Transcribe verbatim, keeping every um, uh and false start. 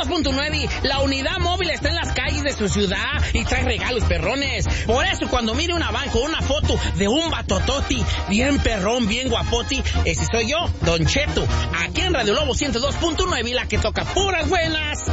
punto nueve, la unidad móvil está en las calles de su ciudad y trae regalos perrones. Por eso cuando mire una van con una foto de un batototi, bien perrón, bien guapoti, ese soy yo, Don Cheto, aquí en Radio Lobo ciento dos punto nueve, la que toca puras buenas.